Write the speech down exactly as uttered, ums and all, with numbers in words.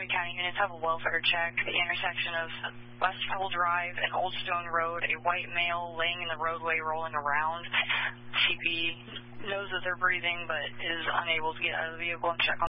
Story County units have a welfare check. The intersection of West Pebble Drive and Old Stone Road, a white male laying in the roadway rolling around. C P knows that they're breathing but is unable to get out of the vehicle and check on